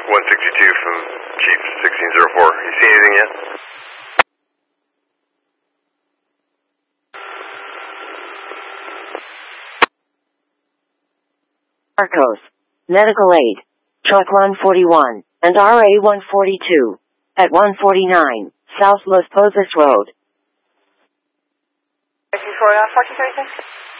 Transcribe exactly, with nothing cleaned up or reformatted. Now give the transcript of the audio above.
one sixty-two from Chief sixteen oh four. You see anything yet? Arcos, Medical Aid, Truck one forty-one, and R A one forty-two, at one forty-nine, South Los Pozos Road. Before, uh, fourteen thirty-six?